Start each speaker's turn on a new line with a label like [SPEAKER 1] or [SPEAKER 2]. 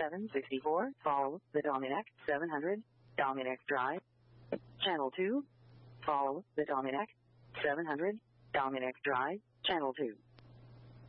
[SPEAKER 1] 764, follow the Dominic 700, Dominic Drive. Channel 2, follow the Dominic 700, Dominic Drive, Channel 2.